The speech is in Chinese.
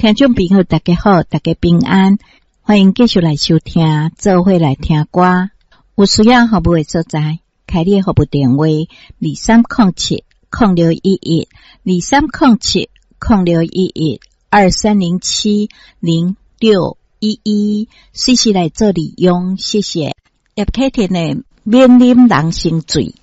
听众朋友大家好，大家平安，欢迎继续来收听，做伙来听歌。有需要服务的所在，开立服务电话2307-0611，2307-0611，2307-0611，随时来做利用，谢谢。叶启田的免啉人参水。